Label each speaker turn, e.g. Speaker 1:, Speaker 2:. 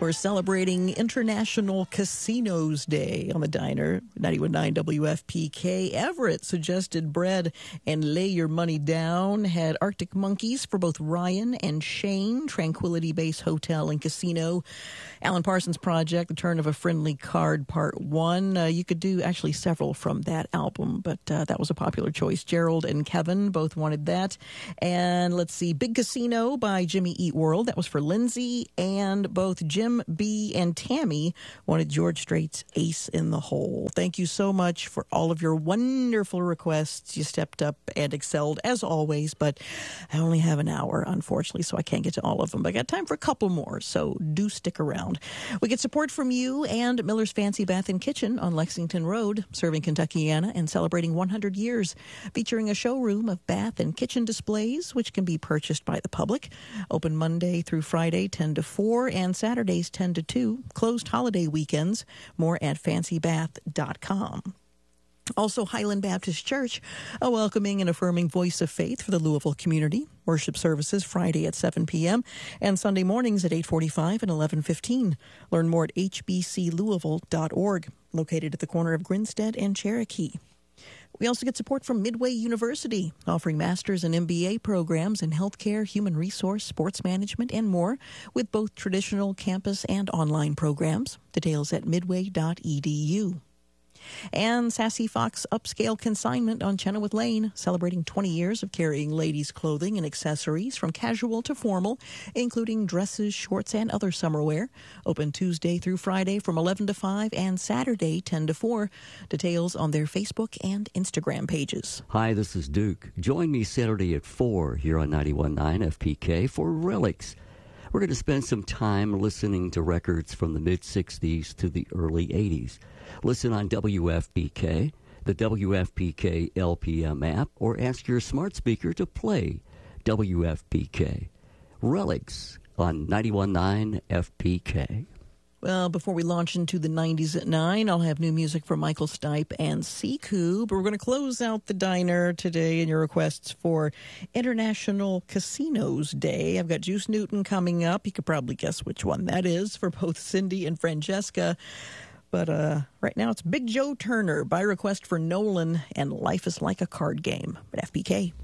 Speaker 1: We're celebrating International Casinos Day on the Diner. 91.9 WFPK. Everett suggested bread and lay your money down. Had Arctic Monkeys for both Ryan and Shane. Tranquility Base Hotel and Casino. Alan Parsons Project, The Turn of a Friendly Card, Part 1. You could do actually several from that album, but that was a popular choice. Gerald and Kevin both wanted that. And let's see, Big Casino by Jimmy Eat World. That was for Lindsay. And both Jim B. and Tammy wanted George Strait's Ace in the Hole. Thank you so much for all of your wonderful requests. You stepped up and excelled as always, but I only have an hour, unfortunately, so I can't get to all of them. But I got time for a couple more, so do stick around. We get support from you and Miller's Fancy Bath and Kitchen on Lexington Road, serving Kentuckiana and celebrating 100 years, featuring a showroom of bath and kitchen displays, which can be purchased by the public. Open Monday through Friday, 10 to 4, and Saturdays, 10 to 2. Closed holiday weekends. More at fancybath.com. Also, Highland Baptist Church, a welcoming and affirming voice of faith for the Louisville community. Worship services Friday at 7 p.m. and Sunday mornings at 8:45 and 11:15. Learn more at hbclouisville.org, located at the corner of Grinstead and Cherokee. We also get support from Midway University, offering master's and MBA programs in healthcare, human resource, sports management, and more, with both traditional campus and online programs. Details at midway.edu. And Sassy Fox Upscale Consignment on Chenoweth Lane, celebrating 20 years of carrying ladies' clothing and accessories from casual to formal, including dresses, shorts, and other summer wear. Open Tuesday through Friday from 11 to 5 and Saturday 10 to 4. Details on their Facebook and Instagram pages.
Speaker 2: Hi, this is Duke. Join me Saturday at 4 here on 91.9 FPK for Relics. We're going to spend some time listening to records from the mid-'60s to the early '80s. Listen on WFPK, the WFPK LPM app, or ask your smart speaker to play WFPK. Relics on 91.9 FPK.
Speaker 1: Well, before we launch into the 90s at 9, I'll have new music from Michael Stipe and Siku. But we're going to close out the diner today and your requests for International Casinos Day. I've got Juice Newton coming up. You could probably guess which one that is for both Cindy and Francesca. But right now it's Big Joe Turner by request for Nolan and Life is Like a Card Game at FPK.